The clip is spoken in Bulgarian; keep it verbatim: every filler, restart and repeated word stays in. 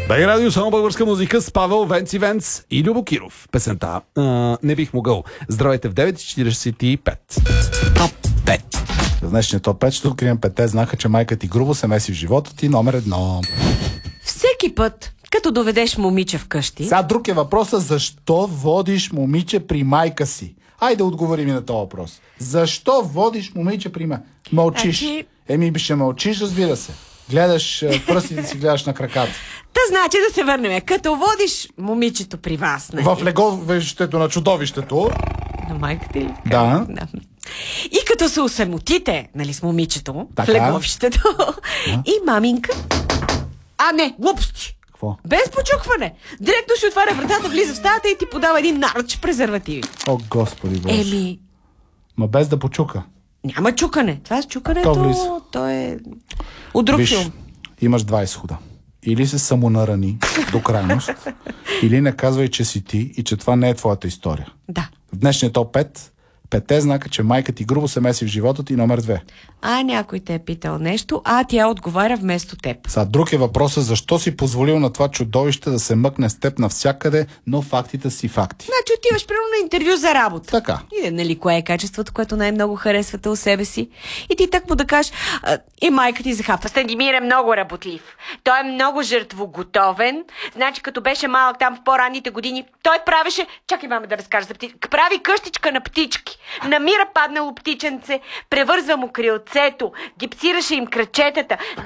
Бей радио, само българска музика с Павел Венци Венц и Любо Киров. Песента а, "Не бих могъл". Здравейте в девет и четиридесет и пет. Топ пет. В днешния топ пет ще открием петте знака, че майка ти грубо се меси в живота ти. Номер едно. Всеки път, като доведеш момиче вкъщи... Сега друг е въпросът, защо водиш момиче при майка си? Айде отговори ми на този въпрос. Защо водиш момиче при майка? Мълчиш. Значи... Еми, ще мълчиш, разбира се. Гледаш пръстите си, гледаш на краката. Та значи да се върнем. Като водиш момичето при вас, нали? В леговището на чудовището. На майка ти ли? Да. да. И като се усамотите, нали, с момичето, така? в леговището, да. И маминка... А, не, глупости! Какво? Без почукване. Директно си отваря вратата, влиза в стаята и ти подава един наръч презервативи. О, Господи Боже. Еми... Ма без да почука. Няма чукане. Това с чукането, то, то е от друг Виж, филм. Имаш два изхода. Или се самонарани до крайност, или не казвай, че си ти и че това не е твоята история. Да. В днешния топ пет, петте знака, че майка ти грубо се меси в живота ти, номер две. А някой те е питал нещо, а тя отговаря вместо теб. Сега друг е въпросът, защо си позволил на това чудовище да се мъкне с теб навсякъде, но фактите си факти. Значи отиваш примерно на интервю за работа. Така. И нали, кое е качеството, което най-много харесвате у себе си? И ти так му да кажеш, а, и майка ти захапва. Станимир е много работлив. Той е много жертвоготовен. Значи като беше малък там в по-ранните години, той правеше, чакай мама да разкажа за птички, прави къщичка на птички. Намира паднало птиченце, превързва му крилцето, гипсираше им крачетата,